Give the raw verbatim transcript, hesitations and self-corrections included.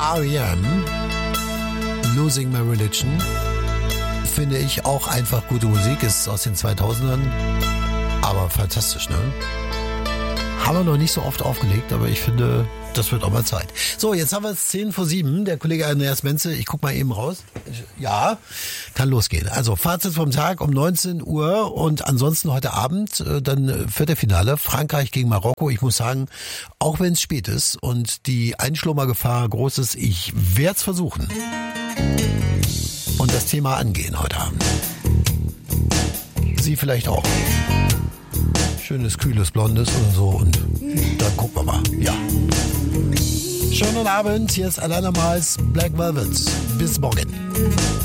R E M, Losing My Religion. Finde ich auch einfach gute Musik, ist aus den zweitausendern, aber fantastisch, ne? Haben wir noch nicht so oft aufgelegt, aber ich finde, das wird auch mal Zeit. So, jetzt haben wir es zehn vor sieben. Der Kollege Andreas Menze, ich guck mal eben raus. Ja, kann losgehen. Also Fazit vom Tag um neunzehn Uhr und ansonsten heute Abend dann Viertelfinale Frankreich gegen Marokko. Ich muss sagen, auch wenn es spät ist und die Einschlummergefahr groß ist, ich werde es versuchen und das Thema angehen heute Abend. Sie vielleicht auch. Schönes, kühles, blondes oder so und dann gucken wir mal. Ja. Schönen Abend, hier ist Alain Amal, Black Velvet. Bis morgen.